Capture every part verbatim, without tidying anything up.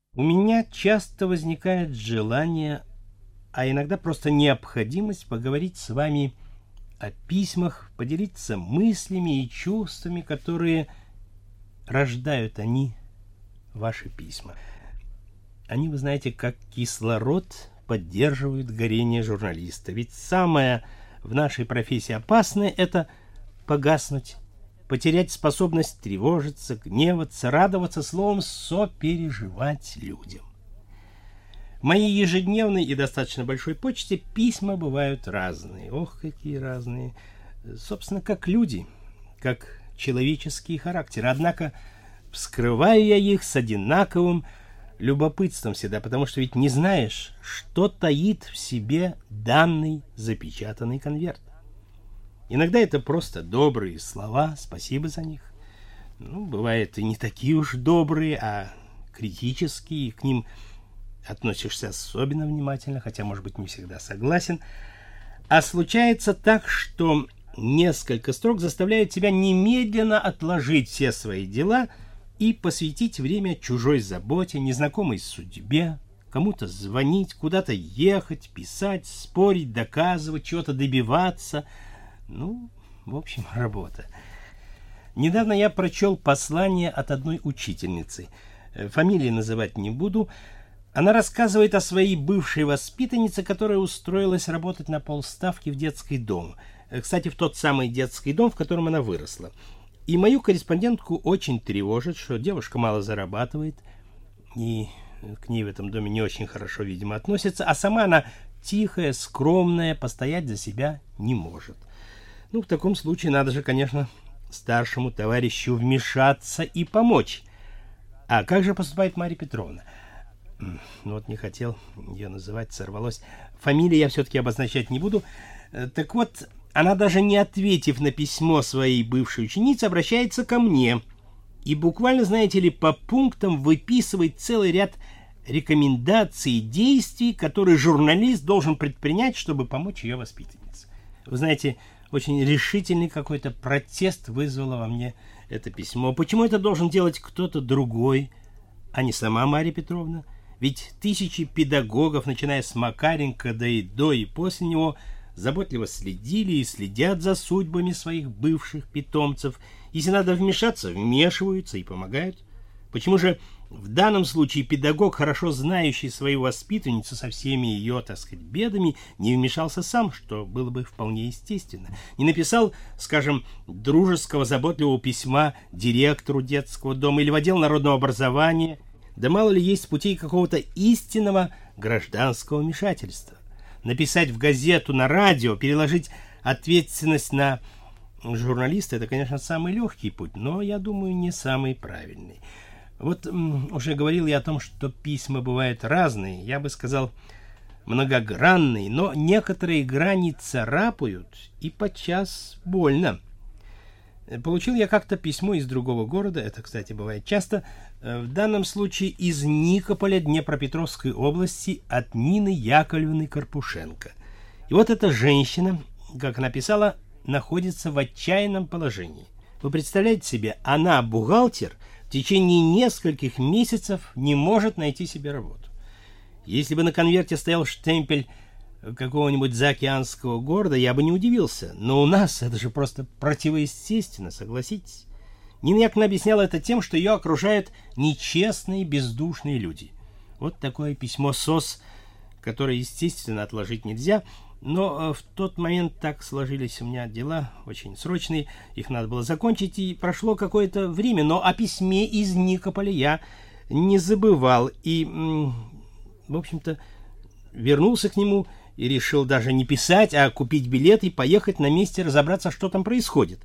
У меня часто возникает желание, а иногда просто необходимость поговорить с вами о письмах, поделиться мыслями и чувствами, которые рождают они, ваши письма. Они, вы знаете, как кислород поддерживают горение журналиста. Ведь самое в нашей профессии опасное – это погаснуть, потерять способность тревожиться, гневаться, радоваться, словом, сопереживать людям. В моей ежедневной и достаточно большой почте письма бывают разные. Ох, какие разные. Собственно, как люди, как человеческие характеры. Однако вскрываю я их с одинаковым любопытством всегда, потому что ведь не знаешь, что таит в себе данный запечатанный конверт. Иногда это просто добрые слова, спасибо за них. Ну, бывает и не такие уж добрые, а критические, к ним относишься особенно внимательно, хотя, может быть, не всегда согласен. А случается так, что несколько строк заставляют тебя немедленно отложить все свои дела и посвятить время чужой заботе, незнакомой судьбе, кому-то звонить, куда-то ехать, писать, спорить, доказывать, чего-то добиваться. Ну, в общем, работа. Недавно я прочел послание от одной учительницы. Фамилии называть не буду. Она рассказывает о своей бывшей воспитаннице, которая устроилась работать на полставки в детский дом. Кстати, в тот самый детский дом, в котором она выросла. И мою корреспондентку очень тревожит, что девушка мало зарабатывает, и к ней в этом доме не очень хорошо, видимо, относятся, а сама она тихая, скромная, постоять за себя не может. Ну, в таком случае надо же, конечно, старшему товарищу вмешаться и помочь. А как же поступает Марья Петровна? Ну, вот не хотел ее называть, сорвалось. Фамилии я все-таки обозначать не буду. Так вот, она даже не ответив на письмо своей бывшей ученицы, обращается ко мне. И буквально, знаете ли, по пунктам выписывает целый ряд рекомендаций и действий, которые журналист должен предпринять, чтобы помочь ее воспитаннице. Вы знаете, очень решительный какой-то протест вызвало во мне это письмо. Почему это должен делать кто-то другой, а не сама Марья Петровна? Ведь тысячи педагогов, начиная с Макаренко, да и до, и после него, заботливо следили и следят за судьбами своих бывших питомцев. Если надо вмешаться, вмешиваются и помогают. Почему же в данном случае педагог, хорошо знающий свою воспитанницу со всеми ее, так сказать, бедами, не вмешался сам, что было бы вполне естественно? Не написал, скажем, дружеского, заботливого письма директору детского дома или в отдел народного образования? Да мало ли есть путей какого-то истинного гражданского вмешательства. Написать в газету, на радио, переложить ответственность на журналиста — это, конечно, самый легкий путь, но, я думаю, не самый правильный. Вот м, уже говорил я о том, что письма бывают разные, я бы сказал, многогранные, но некоторые грани царапают и подчас больно. Получил я как-то письмо из другого города, это, кстати, бывает часто, в данном случае из Никополя Днепропетровской области от Нины Яковлевны Карпушенко. И вот эта женщина, как она писала, находится в отчаянном положении. Вы представляете себе, она, бухгалтер, в течение нескольких месяцев не может найти себе работу. Если бы на конверте стоял штемпель какого-нибудь заокеанского города, я бы не удивился. Но у нас это же просто противоестественно, согласитесь? Нина Яковлевна объясняла это тем, что ее окружают нечестные, бездушные люди. Вот такое письмо СОС, которое, естественно, отложить нельзя. Но в тот момент так сложились у меня дела, очень срочные, их надо было закончить, и прошло какое-то время. Но о письме из Никополя я не забывал. И, в общем-то, вернулся к нему и решил даже не писать, а купить билет и поехать на месте разобраться, что там происходит.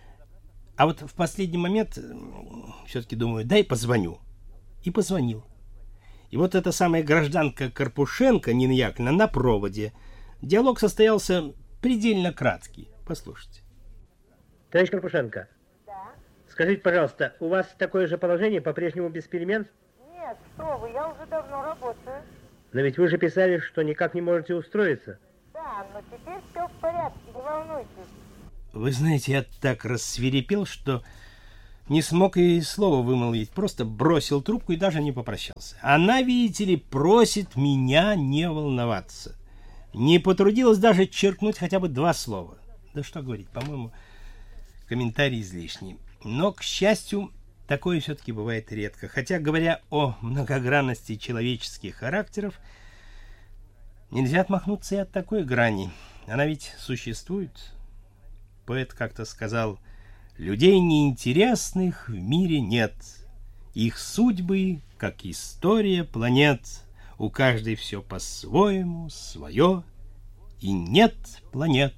А вот в последний момент все-таки думаю, дай позвоню. И позвонил. И вот эта самая гражданка Карпушенко, Нина Яковлевна, на проводе. Диалог состоялся предельно краткий. Послушайте. Товарищ Карпушенко. Да. Скажите, пожалуйста, у вас такое же положение, по-прежнему без перемен? Нет, что вы, я уже давно работаю. Но ведь вы же писали, что никак не можете устроиться. Да, но теперь все в порядке, не волнуйтесь. Вы знаете, я так рассвирепел, что Не смог и слова вымолвить, просто бросил трубку и даже не попрощался. Она, видите ли, просит меня не волноваться. Не потрудилась даже черкнуть хотя бы два слова. Да что говорить, по-моему, комментарий излишний. Но, к счастью, такое все-таки бывает редко. Хотя, говоря о многогранности человеческих характеров, нельзя отмахнуться и от такой грани. Она ведь существует. Поэт как-то сказал: «Людей неинтересных в мире нет. Их судьбы, как история планет. У каждой все по-своему, свое. И нет планет,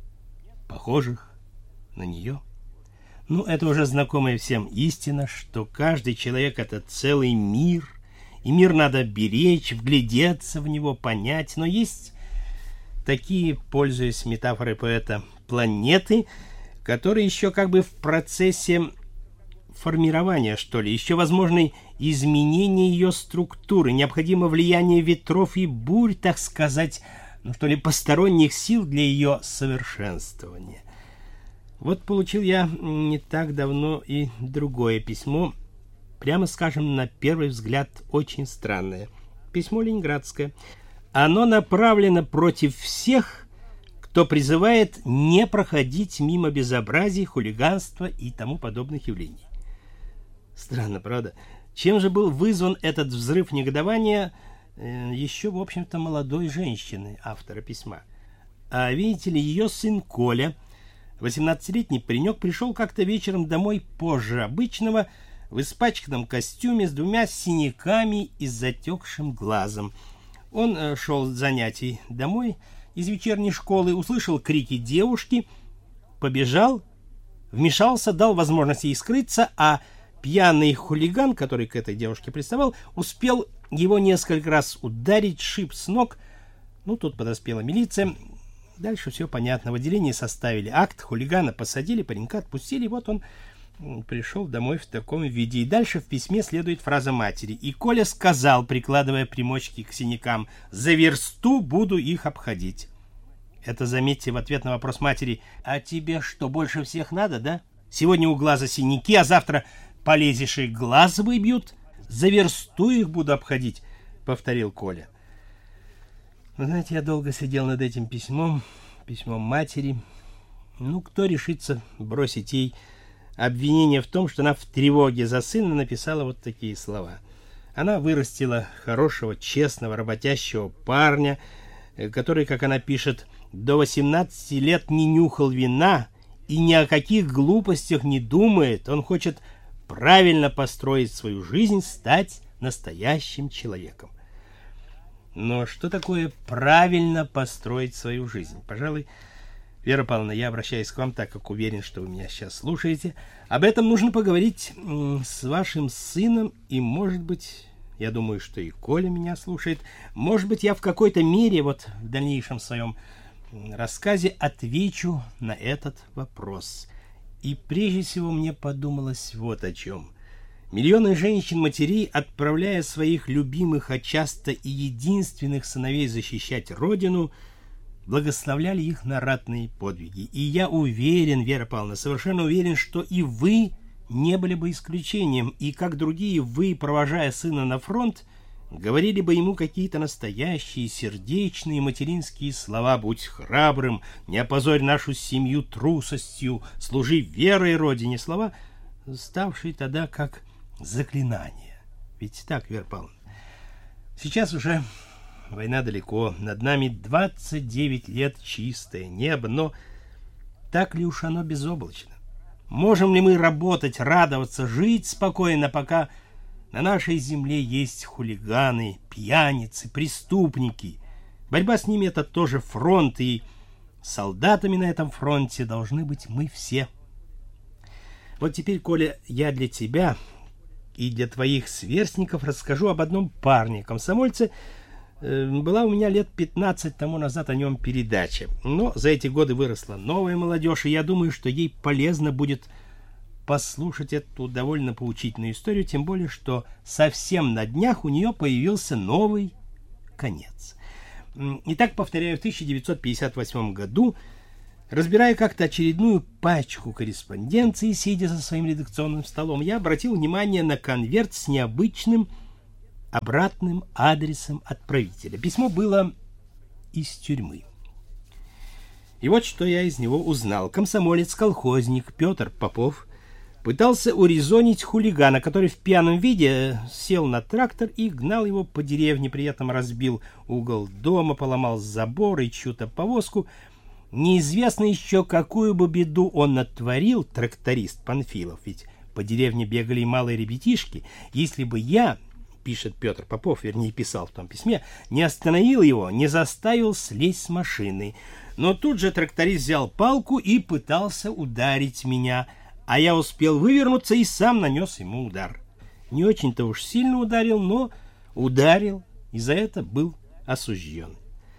похожих на нее». Ну, это уже знакомая всем истина, что каждый человек — это целый мир, и мир надо беречь, вглядеться в него, понять. Но есть такие, пользуясь метафорой поэта, планеты, которые еще как бы в процессе формирования, что ли, еще возможны изменения ее структуры, необходимо влияние ветров и бурь, так сказать, ну что ли, посторонних сил для ее совершенствования. Вот получил я не так давно и другое письмо, прямо скажем, на первый взгляд, очень странное. Письмо ленинградское. Оно направлено против всех, кто призывает не проходить мимо безобразий, хулиганства и тому подобных явлений. Странно, правда? Чем же был вызван этот взрыв негодования э, еще, в общем-то, молодой женщины, автора письма? А видите ли, ее сын Коля, восемнадцатилетний паренек, пришел как-то вечером домой позже обычного, в испачканном костюме с двумя синяками и с затекшим глазом. Он э, шел с занятий домой из вечерней школы, услышал крики девушки, побежал, вмешался, дал возможность ей скрыться, а пьяный хулиган, который к этой девушке приставал, успел его несколько раз ударить, шиб с ног. Ну, тут подоспела милиция. Дальше все понятно. В отделении составили акт, хулигана посадили, паренька отпустили. Вот он пришел домой в таком виде. И дальше в письме следует фраза матери. И Коля сказал, прикладывая примочки к синякам: «За версту буду их обходить». Это, заметьте, в ответ на вопрос матери: «А тебе что, больше всех надо, да? Сегодня у глаза синяки, а завтра полезешь и глаз выбьют. За версту их буду обходить», — повторил Коля. Вы знаете, я долго сидел над этим письмом, письмом матери. Ну, кто решится бросить ей обвинение в том, что она в тревоге за сына написала вот такие слова? Она вырастила хорошего, честного, работящего парня, который, как она пишет, до восемнадцати лет не нюхал вина и ни о каких глупостях не думает. Он хочет правильно построить свою жизнь, стать настоящим человеком. Но что такое правильно построить свою жизнь? Пожалуй, Вера Павловна, я обращаюсь к вам, так как уверен, что вы меня сейчас слушаете. Об этом нужно поговорить с вашим сыном, и, может быть, я думаю, что и Коля меня слушает, может быть, я в какой-то мере вот в дальнейшем своем рассказе отвечу на этот вопрос. И прежде всего мне подумалось вот о чем. Миллионы женщин-матерей, отправляя своих любимых, а часто и единственных сыновей защищать Родину, благословляли их на ратные подвиги. И я уверен, Вера Павловна, совершенно уверен, что и вы не были бы исключением. И как другие, вы, провожая сына на фронт, говорили бы ему какие-то настоящие, сердечные материнские слова: «Будь храбрым, не опозорь нашу семью трусостью, служи верой Родине», слова, ставшие тогда как заклинание. Ведь так, Вера Павловна? Сейчас уже война далеко, над нами двадцать девять лет чистое небо, но так ли уж оно безоблачно? Можем ли мы работать, радоваться, жить спокойно, пока на нашей земле есть хулиганы, пьяницы, преступники? Борьба с ними — это тоже фронт, и солдатами на этом фронте должны быть мы все. Вот теперь, Коля, я для тебя и для твоих сверстников расскажу об одном парне, комсомольце. Была у меня лет пятнадцать тому назад о нем передача. Но за эти годы выросла новая молодежь, и я думаю, что ей полезно будет послушать эту довольно поучительную историю, тем более, что совсем на днях у нее появился новый конец. Итак, повторяю, в тысяча девятьсот пятьдесят восьмом году Разбирая как-то очередную пачку корреспонденции, сидя за своим редакционным столом, я обратил внимание на конверт с необычным обратным адресом отправителя. Письмо было из тюрьмы. И вот что я из него узнал. Комсомолец-колхозник Петр Попов пытался урезонить хулигана, который в пьяном виде сел на трактор и гнал его по деревне, при этом разбил угол дома, поломал забор и чью-то повозку. Неизвестно еще, какую бы беду он натворил, тракторист Панфилов, ведь по деревне бегали и малые ребятишки. Если бы я, пишет Петр Попов, вернее писал в том письме, не остановил его, не заставил слезть с машины. Но тут же тракторист взял палку и пытался ударить меня, а я успел вывернуться и сам нанес ему удар. Не очень-то уж сильно ударил, но ударил, и за это был осужден.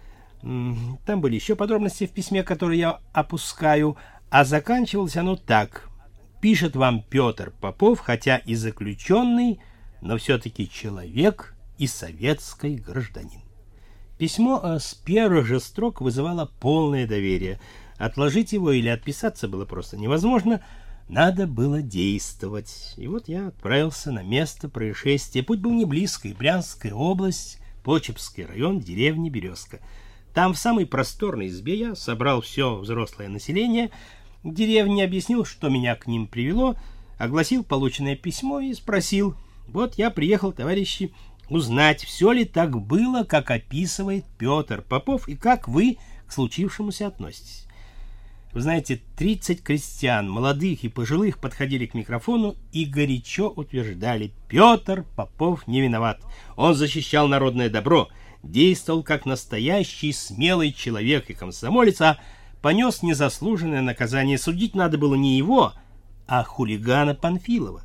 Там были еще подробности в письме, которые я опускаю, а заканчивалось оно так. Пишет вам Петр Попов, хотя и заключенный, но все-таки человек и советский гражданин. Письмо с первых же строк вызывало полное доверие. Отложить его или отписаться было просто невозможно. Надо было действовать. И вот я отправился на место происшествия. Путь был не близкий. Брянская область, Почепский район, деревня Березка. Там в самой просторной избе я собрал все взрослое население деревни, объяснил, что меня к ним привело, огласил полученное письмо и спросил: вот я приехал, товарищи, узнать, все ли так было, как описывает Петр Попов, и как вы к случившемуся относитесь. Вы знаете, тридцать крестьян, молодых и пожилых, подходили к микрофону и горячо утверждали: Петр Попов не виноват. Он защищал народное добро, действовал как настоящий смелый человек и комсомолец, а понес незаслуженное наказание. Судить надо было не его, а хулигана Панфилова.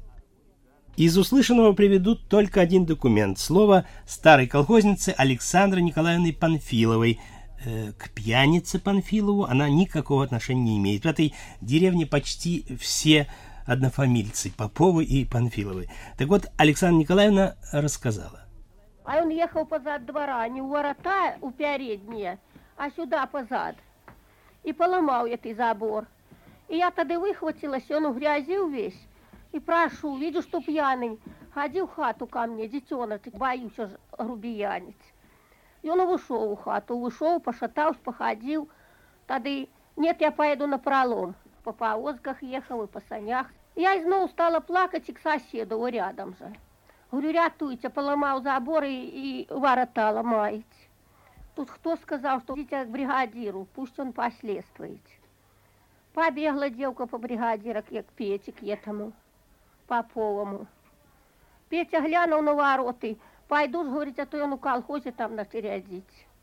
Из услышанного приведут только один документ. Слово старой колхозницы Александры Николаевны Панфиловой. Э, к пьянице Панфилову она никакого отношения не имеет. В этой деревне почти все однофамильцы, Поповы и Панфиловы. Так вот, Александра Николаевна рассказала. А он ехал позад двора, не у ворота, у передние, а сюда позад. И поломал этот забор. И я тогда выхватилась, он в грязи весь. И прошу, видишь, что пьяный. Ходи в хату ко мне, детенок, боюсь грубиянить. И он вышел в хату, вышел, пошатался, походил. Тогда нет, я поеду на пролом. По повозках ехал и по санях. Я из нового стала плакать и к соседу рядом же. Говорю, рятуйте, поломал забор и, и ворота ломаете. Тут кто сказал, что идите к бригадиру, пусть он последствует. Побегла девка по бригадира к Пете, к этому Поповому. Петя глянул на вороты, пойду, говорит, а то он в колхозе там натерядить.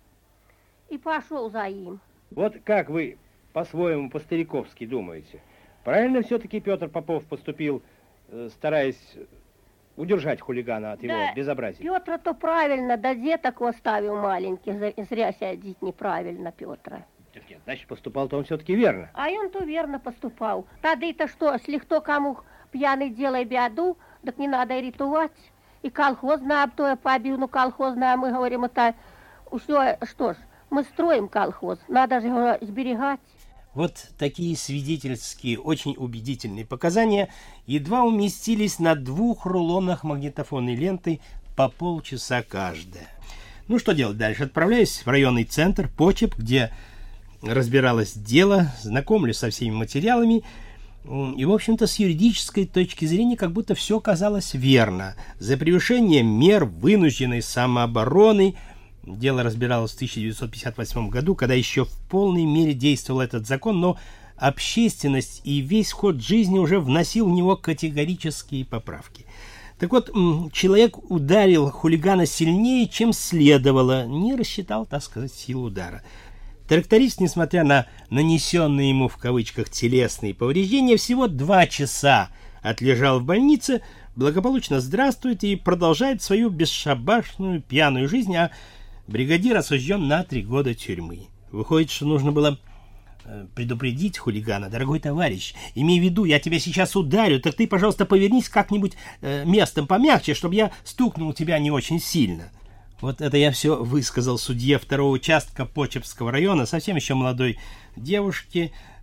И пошел за им. Вот как вы по-своему, по-стариковски думаете? Правильно все-таки Петр Попов поступил, стараясь удержать хулигана от его да, безобразия? Петр-то правильно, да деток оставил маленьких, зря сидеть неправильно Петра. Нет, значит, поступал-то он все-таки верно. А он-то верно поступал. Тогда-то что, если кто кому пьяный делает беду, так не надо рятовать. И колхозная, а то я побил, ну колхозная, а мы говорим, это все, что ж, мы строим колхоз, надо же его сберегать. Вот такие свидетельские, очень убедительные показания едва уместились на двух рулонах магнитофонной ленты по полчаса каждая. Ну что делать дальше? Отправляюсь в районный центр Почеп, где разбиралось дело, знакомлюсь со всеми материалами, и, в общем-то, с юридической точки зрения как будто все казалось верно. За превышение мер вынужденной самообороны дело разбиралось в тысяча девятьсот пятьдесят восьмом году, когда еще в полной мере действовал этот закон, но общественность и весь ход жизни уже вносил в него категорические поправки. Так вот, человек ударил хулигана сильнее, чем следовало, не рассчитал, так сказать, силу удара. Тракторист, несмотря на нанесенные ему в кавычках телесные повреждения, всего два часа отлежал в больнице, благополучно здравствует и продолжает свою бесшабашную пьяную жизнь, а бригадир осужден на три года тюрьмы. Выходит, что нужно было предупредить хулигана: дорогой товарищ, имей в виду, я тебя сейчас ударю, так ты, пожалуйста, повернись как-нибудь э, местом помягче, чтобы я стукнул тебя не очень сильно. Вот это я все высказал судье второго участка Почепского района, совсем еще молодой девушке,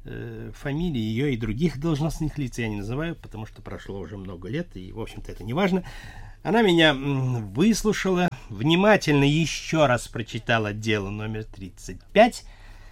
э, фамилии ее и других должностных лиц я не называю, потому что прошло уже много лет, и, в общем-то, это не важно. Она меня выслушала, внимательно еще раз прочитала дело номер тридцать пять,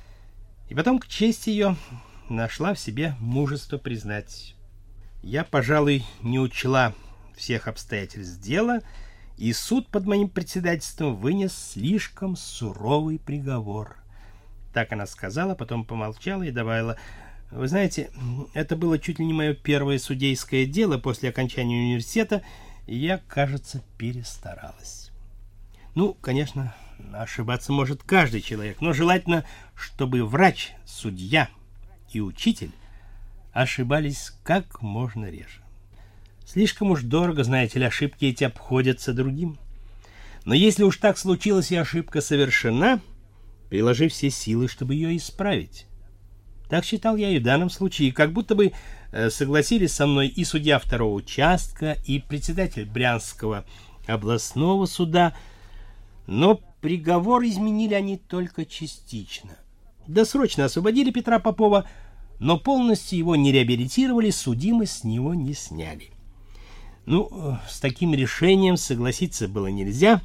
и потом, к чести ее, нашла в себе мужество признать: я, пожалуй, не учла всех обстоятельств дела, и суд под моим председательством вынес слишком суровый приговор. Так она сказала, потом помолчала и добавила: вы знаете, это было чуть ли не мое первое судейское дело после окончания университета, и я, кажется, перестаралась. Ну, конечно, ошибаться может каждый человек, но желательно, чтобы врач, судья и учитель ошибались как можно реже. Слишком уж дорого, знаете ли, ошибки эти обходятся другим. Но если уж так случилось и ошибка совершена, приложи все силы, чтобы ее исправить. Так считал я и в данном случае, как будто бы э, согласились со мной и судья второго участка, и председатель Брянского областного суда, но приговор изменили они только частично. Досрочно освободили Петра Попова, но полностью его не реабилитировали, судимость с него не сняли. Ну, с таким решением согласиться было нельзя.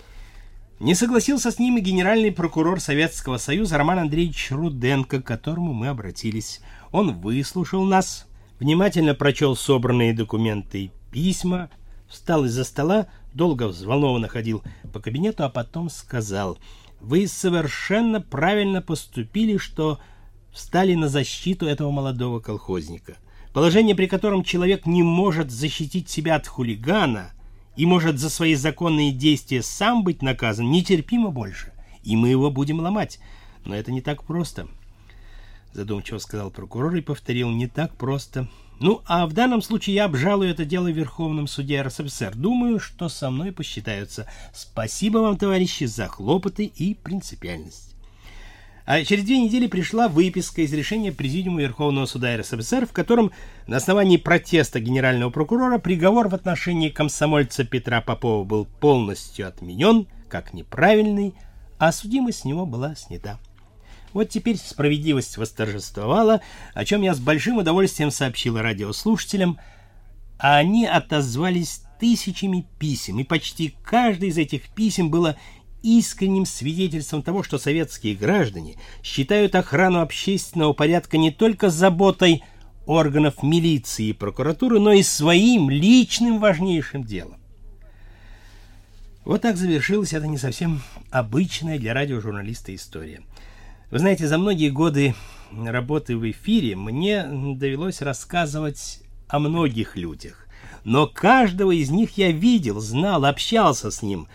Не согласился с ним и генеральный прокурор Советского Союза Роман Андреевич Руденко, к которому мы обратились. Он выслушал нас, внимательно прочел собранные документы и письма, встал из-за стола, долго взволнованно ходил по кабинету, а потом сказал: вы совершенно правильно поступили, что встали на защиту этого молодого колхозника. Положение, при котором человек не может защитить себя от хулигана и может за свои законные действия сам быть наказан, нетерпимо больше, и мы его будем ломать. Но это не так просто, задумчиво сказал прокурор и повторил: не так просто. Ну, а в данном случае я обжалую это дело в Верховном суде эр эс эф эс эр. Думаю, что со мной посчитаются. Спасибо вам, товарищи, за хлопоты и принципиальность. А через две недели пришла выписка из решения Президиума Верховного суда эр эс эф эс эр, в котором на основании протеста генерального прокурора приговор в отношении комсомольца Петра Попова был полностью отменен, как неправильный, а судимость с него была снята. Вот теперь справедливость восторжествовала, о чем я с большим удовольствием сообщил радиослушателям, а они отозвались тысячами писем, и почти каждое из этих писем было искренним свидетельством того, что советские граждане считают охрану общественного порядка не только заботой органов милиции и прокуратуры, но и своим личным важнейшим делом. Вот так завершилась эта не совсем обычная для радиожурналиста история. Вы знаете, за многие годы работы в эфире мне довелось рассказывать о многих людях, но каждого из них я видел, знал, общался с ним.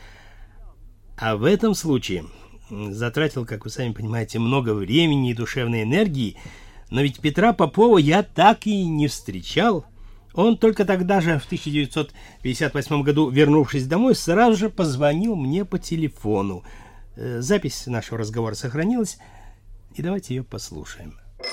А в этом случае затратил, как вы сами понимаете, много времени и душевной энергии, но ведь Петра Попова я так и не встречал. Он только тогда же, в тысяча девятьсот пятьдесят восьмом году, вернувшись домой, сразу же позвонил мне по телефону. Запись нашего разговора сохранилась, и давайте ее послушаем.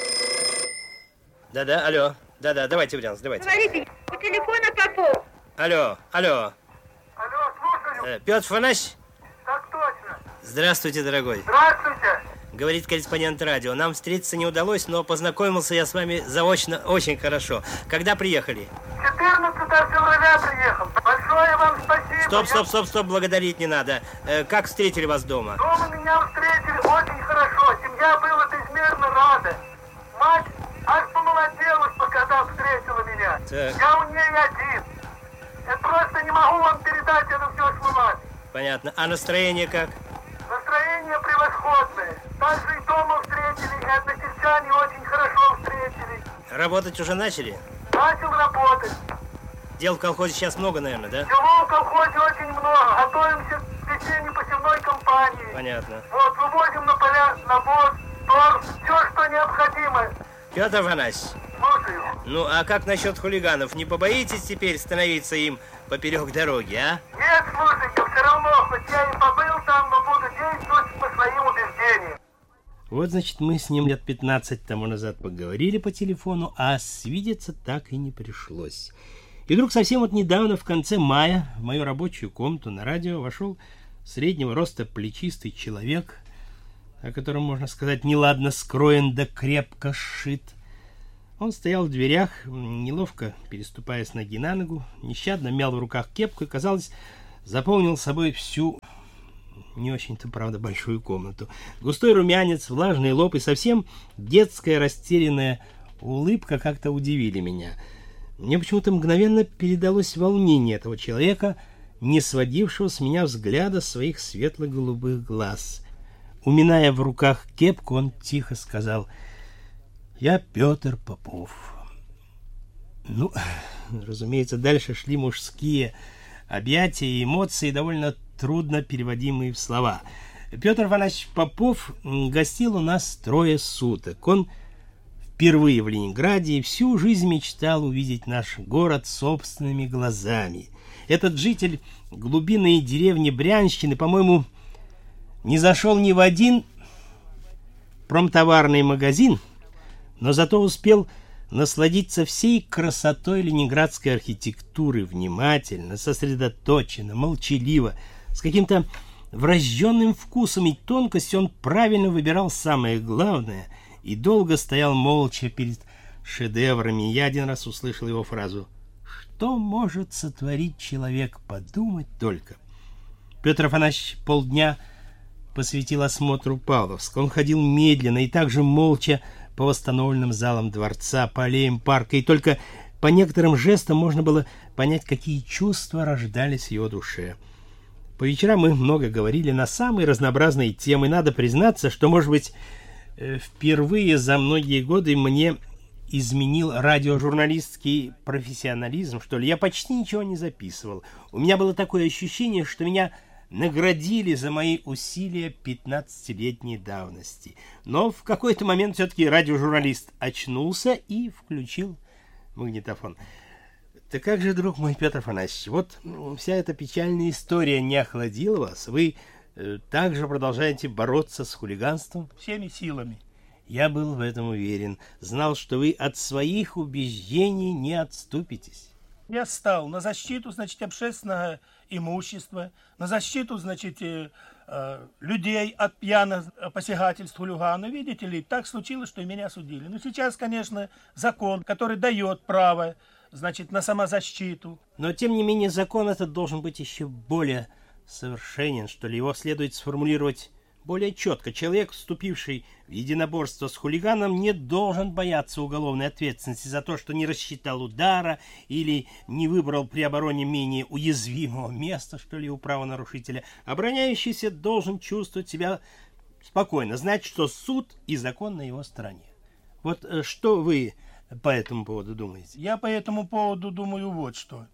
Да-да, алло. Да-да, давайте, Брянск, давайте. Говорите, у телефона Попов. Алло, алло. Алло, слушаю. Петр Афанасьевич? Так точно. Здравствуйте, дорогой. Здравствуйте. Говорит корреспондент радио. Нам встретиться не удалось, но познакомился я с вами заочно очень хорошо. Когда приехали? четырнадцатого февраля приехал. Большое вам спасибо. Стоп, стоп, стоп, стоп, благодарить не надо. Э, как встретили вас дома? Дома меня встретили очень хорошо. Семья была безмерно рада. Мать аж помолодела, когда встретила меня. Так. Я у нее один. Я просто не могу вам передать это все словами. Понятно. А настроение как? Настроение превосходное. Также и дома встретили, и односельчане очень хорошо встретили. Работать уже начали? Начал работать. Дел в колхозе сейчас много, наверное, да? Всего в колхозе очень много. Готовимся к весенней посевной кампании. Понятно. Вот, вывозим на поля навоз, торф, все, что необходимо. Петр Афанасьевич, Слушаю. ну а как насчет хулиганов? Не побоитесь теперь становиться им поперек дороги, а? Нет, слушайте, все равно, хоть я и побыл там, но буду действовать по своим убеждениям. Вот, значит, мы с ним лет пятнадцать тому назад поговорили по телефону, а свидеться так и не пришлось. И вдруг совсем вот недавно, в конце мая, в мою рабочую комнату на радио вошел среднего роста плечистый человек, о котором, можно сказать, неладно скроен да крепко сшит. Он стоял в дверях, неловко переступая с ноги на ногу, нещадно мял в руках кепку и, казалось, заполнил собой всю, не очень-то, правда, большую комнату. Густой румянец, влажный лоб и совсем детская растерянная улыбка как-то удивили меня. Мне почему-то мгновенно передалось волнение этого человека, не сводившего с меня взгляда своих светло-голубых глаз. Уминая в руках кепку, он тихо сказал: «Я Петр Попов». Ну, разумеется, дальше шли мужские объятия и эмоции, довольно трудно переводимые в слова. Петр Афанасьевич Попов гостил у нас трое суток. Он впервые в Ленинграде и всю жизнь мечтал увидеть наш город собственными глазами. Этот житель глубинной деревни Брянщины, по-моему, не зашел ни в один промтоварный магазин, но зато успел насладиться всей красотой ленинградской архитектуры внимательно, сосредоточенно, молчаливо, с каким-то врожденным вкусом и тонкостью. Он правильно выбирал самое главное и долго стоял молча перед шедеврами. Я один раз услышал его фразу: «Что может сотворить человек? Подумать только». Петр Афанасьевич полдня посвятил осмотру Павловска. Он ходил медленно и также молча по восстановленным залам дворца, по аллеям парка, и только по некоторым жестам можно было понять, какие чувства рождались в его душе. По вечерам мы много говорили на самые разнообразные темы. Надо признаться, что, может быть, впервые за многие годы мне изменил радиожурналистский профессионализм, что ли. Я почти ничего не записывал. У меня было такое ощущение, что меня наградили за мои усилия пятнадцатилетней давности. Но в какой-то момент все-таки радиожурналист очнулся и включил магнитофон. Так как же, друг мой Петр Афанасьевич, вот вся эта печальная история не охладила вас? Вы э, также продолжаете бороться с хулиганством? Всеми силами. Я был в этом уверен. Знал, что вы от своих убеждений не отступитесь. Я стал на защиту, значит, общественного имущества, на защиту, значит, э, э, людей от пьяных посягательств хулигана. Видите ли, так случилось, что и меня судили. Но сейчас, конечно, закон, который дает право, значит, на самозащиту. Но, тем не менее, закон этот должен быть еще более совершенен, что ли. Его следует сформулировать более четко. Человек, вступивший в единоборство с хулиганом, не должен бояться уголовной ответственности за то, что не рассчитал удара или не выбрал при обороне менее уязвимого места, что ли, у правонарушителя. Обороняющийся должен чувствовать себя спокойно, знать, что суд и закон на его стороне. Вот что вы по этому поводу думаете? Я по этому поводу думаю вот что.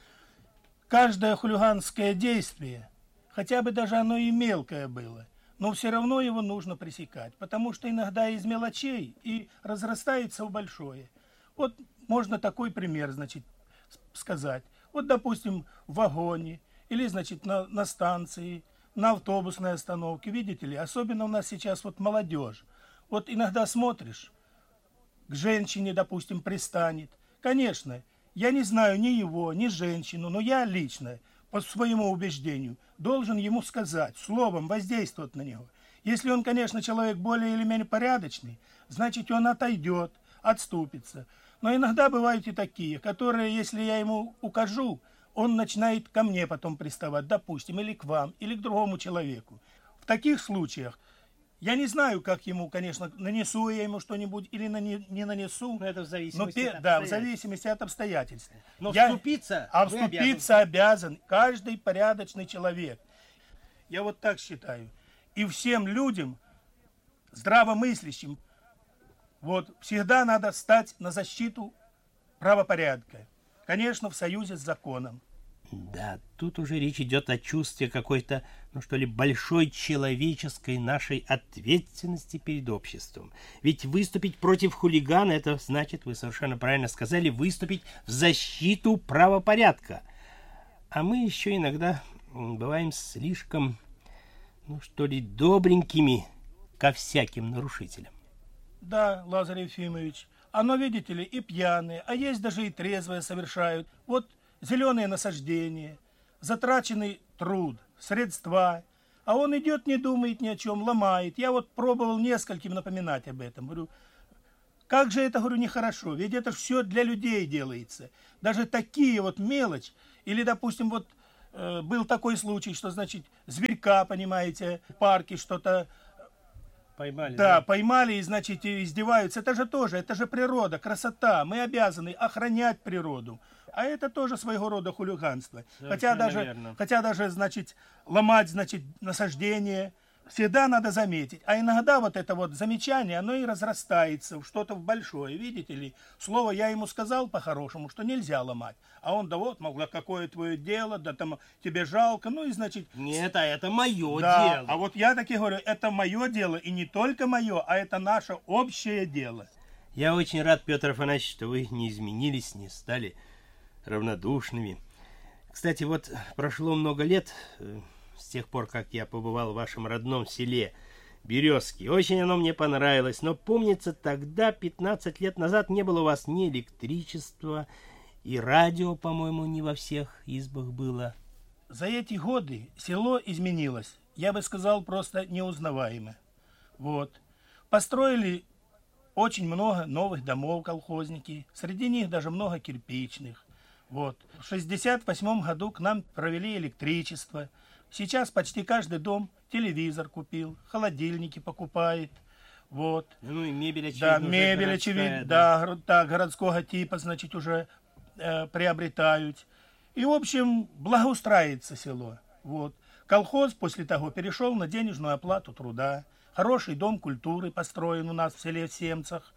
Каждое хулиганское действие, хотя бы даже оно и мелкое было, но все равно его нужно пресекать, потому что иногда из мелочей и разрастается в большое. Вот можно такой пример, значит, сказать. Вот, допустим, в вагоне или, значит, на, на станции, на автобусной остановке, видите ли, особенно у нас сейчас вот молодежь. Вот иногда смотришь, к женщине, допустим, пристанет. Конечно, я не знаю ни его, ни женщину, но я лично, по своему убеждению, должен ему сказать, словом воздействовать на него. Если он, конечно, человек более или менее порядочный, значит, он отойдет, отступится. Но иногда бывают и такие, которые, если я ему укажу, он начинает ко мне потом приставать, допустим, или к вам, или к другому человеку. В таких случаях я не знаю, как ему, конечно, нанесу я ему что-нибудь или нане, не нанесу. Но это в зависимости но, от да, обстоятельств. в зависимости от обстоятельств. Но я, вступиться, а вступиться обязан. обязан каждый порядочный человек. Я вот так считаю. И всем людям, здравомыслящим, вот, всегда надо стать на защиту правопорядка. Конечно, в союзе с законом. Да, тут уже речь идет о чувстве какой-то, ну что ли, большой человеческой нашей ответственности перед обществом. Ведь выступить против хулигана, это значит, вы совершенно правильно сказали, выступить в защиту правопорядка. А мы еще иногда бываем слишком, ну что ли, добренькими ко всяким нарушителям. Да, Лазарь Ефимович, оно, видите ли, и пьяные, а есть даже и трезвые совершают. Вот зеленые насаждения, затраченный труд, средства, А он идет, не думает ни о чем, ломает. Я вот пробовал нескольким напоминать об этом. Говорю, как же это, говорю, нехорошо. Ведь это все для людей делается. Даже такие вот мелочь. Или, допустим, вот э, был такой случай, что, значит, зверька, понимаете, в парке что-то... Поймали. Да, Да, поймали и, значит, издеваются. Это же тоже, это же природа, красота. Мы обязаны охранять природу. А это тоже своего рода хулиганство. Хотя даже, верно. хотя даже, значит, ломать, значит, насаждение всегда надо заметить. А иногда вот это вот замечание, оно и разрастается в что-то в большое. Видите ли, слово я ему сказал по-хорошему, что нельзя ломать. А он, да вот, мол, да какое твое дело, да там тебе жалко. Ну и, значит... Нет, а это мое Да, дело. а вот я таки говорю, это мое дело, и не только мое, а это наше общее дело. Я очень рад, Петр Афанасьевич, что вы не изменились, не стали равнодушными. Кстати, вот прошло много лет э, с тех пор, как я побывал в вашем родном селе Березки. Очень оно мне понравилось, но помнится, тогда, пятнадцать лет назад, не было у вас ни электричества, и радио, по-моему, не во всех избах было. За эти годы село изменилось, я бы сказал, просто неузнаваемо. Вот. Построили очень много новых домов колхозники, среди них даже много кирпичных. Вот. В шестьдесят восьмом году к нам провели электричество. Сейчас почти каждый дом телевизор купил, холодильники покупает. Вот. Ну и мебель, очевидно, Да, уже мебель, городская, очевидно, да. да, гор- да, городского типа, значит, уже э, приобретают. И, в общем, благоустраивается село. Вот. Колхоз после того перешел на денежную оплату труда. Хороший дом культуры построен у нас в селе Семцах.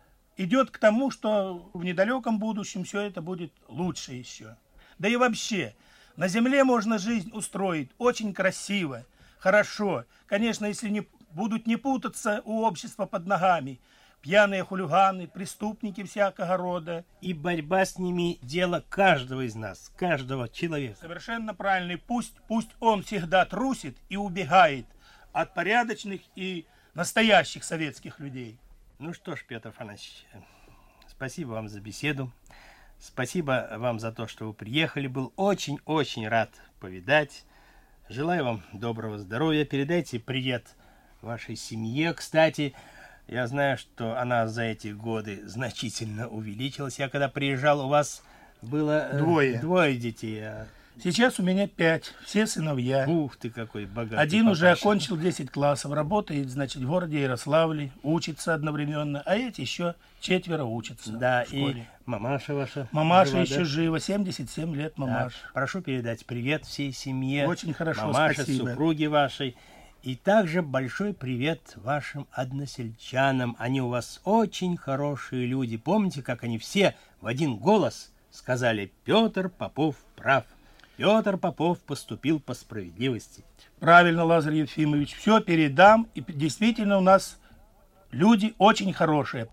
Идет к тому, что в недалеком будущем все это будет лучше еще. Да и вообще, на земле можно жизнь устроить очень красиво, хорошо. Конечно, если не будут не путаться у общества под ногами пьяные хулиганы, преступники всякого рода. И борьба с ними – дело каждого из нас, каждого человека. Совершенно правильный. Пусть, пусть он всегда трусит и убегает от порядочных и настоящих советских людей. Ну что ж, Петр Афанасьевич, спасибо вам за беседу. Спасибо вам за то, что вы приехали. Был очень-очень рад повидать. Желаю вам доброго здоровья. Передайте привет вашей семье. Кстати, я знаю, что она за эти годы значительно увеличилась. Я когда приезжал, у вас было э, Двое. двое детей. А... Сейчас у меня пять, все сыновья. Ух ты, какой богатый Один папаша. уже окончил десять классов, работает, значит, в городе Ярославле, учится одновременно, а эти еще четверо учатся Да, в школе. и мамаша ваша. Мамаша жива, еще да? жива, семьдесят семь лет Да. мамаша. Прошу передать привет всей семье. Очень хорошо, Мамаше, спасибо. супруге вашей. И также большой привет вашим односельчанам. Они у вас очень хорошие люди. Помните, как они все в один голос сказали: Петр Попов прав. Петр Попов поступил по справедливости. Правильно, Лазарь Ефимович, все передам, и действительно у нас люди очень хорошие.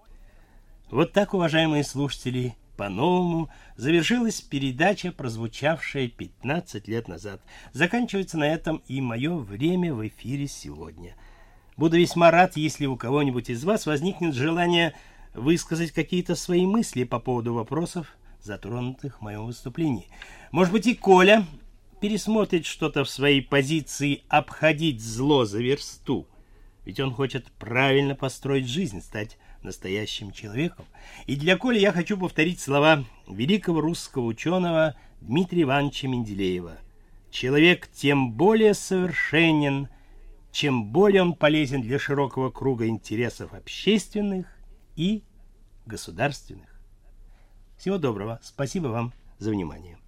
Вот так, уважаемые слушатели, по-новому завершилась передача, прозвучавшая пятнадцать лет назад. Заканчивается на этом и мое время в эфире сегодня. Буду весьма рад, если у кого-нибудь из вас возникнет желание высказать какие-то свои мысли по поводу вопросов, затронутых в моем выступлении. Может быть, и Коля пересмотрит что-то в своей позиции «обходить зло за версту». Ведь он хочет правильно построить жизнь, стать настоящим человеком. И для Коли я хочу повторить слова великого русского ученого Дмитрия Ивановича Менделеева. Человек тем более совершенен, чем более он полезен для широкого круга интересов общественных и государственных. Всего доброго. Спасибо вам за внимание.